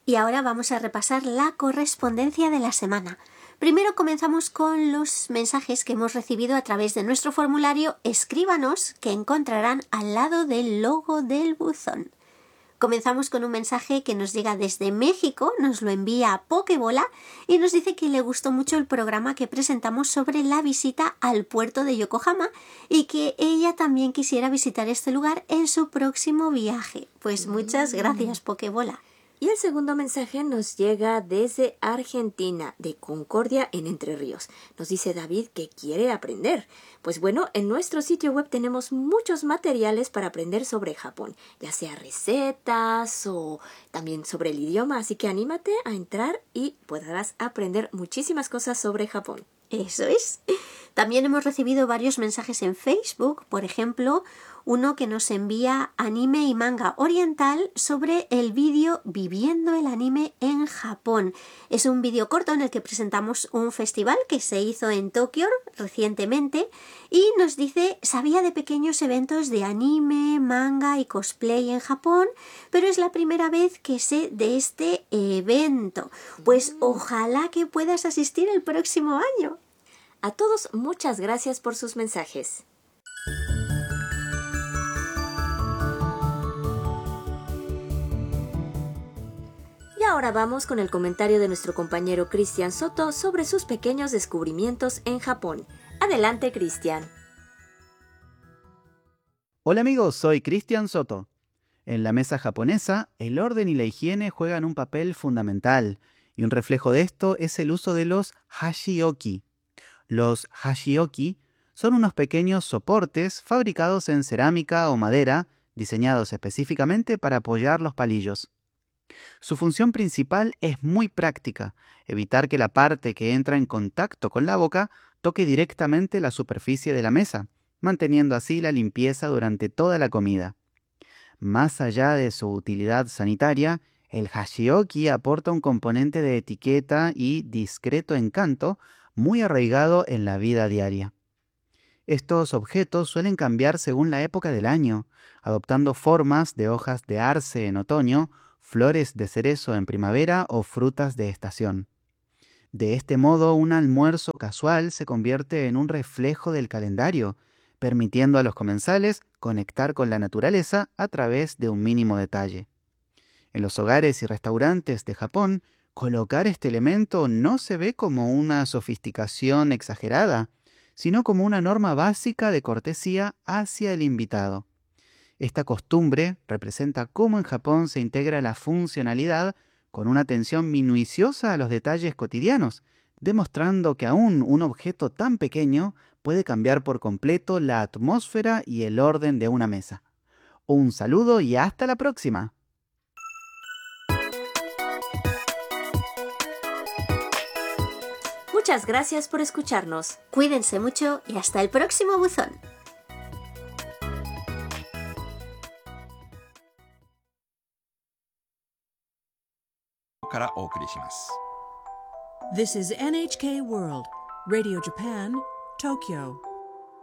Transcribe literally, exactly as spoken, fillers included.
Y ahora vamos a repasar la correspondencia de la semana. Primero comenzamos con los mensajes que hemos recibido a través de nuestro formulario Escríbanos, que encontrarán al lado del logo del buzón. Comenzamos con un mensaje que nos llega desde México, nos lo envía Pokebola y nos dice que le gustó mucho el programa que presentamos sobre la visita al puerto de Yokohama y que ella también quisiera visitar este lugar en su próximo viaje. Pues muchas gracias, Pokebola. Y el segundo mensaje nos llega desde Argentina, de Concordia en Entre Ríos. Nos dice David que quiere aprender. Pues bueno, en nuestro sitio web tenemos muchos materiales para aprender sobre Japón, ya sea recetas o también sobre el idioma, así que anímate a entrar y podrás aprender muchísimas cosas sobre Japón. Eso es. También hemos recibido varios mensajes en Facebook, por ejemplo, uno que nos envía Anime y Manga Oriental sobre el vídeo Viviendo el anime en Japón. Es un vídeo corto en el que presentamos un festival que se hizo en Tokio recientemente y nos dice, sabía de pequeños eventos de anime, manga y cosplay en Japón, pero es la primera vez que sé de este evento. Pues ojalá que puedas asistir el próximo año. A todos, muchas gracias por sus mensajes. Y ahora vamos con el comentario de nuestro compañero Cristian Soto sobre sus pequeños descubrimientos en Japón. Adelante, Cristian. Hola amigos, soy Cristian Soto. En la mesa japonesa, el orden y la higiene juegan un papel fundamental, y un reflejo de esto es el uso de los hashioki. Los hashioki son unos pequeños soportes fabricados en cerámica o madera, diseñados específicamente para apoyar los palillos. Su función principal es muy práctica, evitar que la parte que entra en contacto con la boca toque directamente la superficie de la mesa, manteniendo así la limpieza durante toda la comida. Más allá de su utilidad sanitaria, el hashioki aporta un componente de etiqueta y discreto encanto muy arraigado en la vida diaria. Estos objetos suelen cambiar según la época del año, adoptando formas de hojas de arce en otoño, flores de cerezo en primavera o frutas de estación. De este modo, un almuerzo casual se convierte en un reflejo del calendario, permitiendo a los comensales conectar con la naturaleza a través de un mínimo detalle. En los hogares y restaurantes de Japón, colocar este elemento no se ve como una sofisticación exagerada, sino como una norma básica de cortesía hacia el invitado. Esta costumbre representa cómo en Japón se integra la funcionalidad con una atención minuciosa a los detalles cotidianos, demostrando que aún un objeto tan pequeño puede cambiar por completo la atmósfera y el orden de una mesa. Un saludo y hasta la próxima. Muchas gracias por escucharnos. Cuídense mucho y hasta el próximo buzón. This is N H K World, Radio Japan, Tokyo.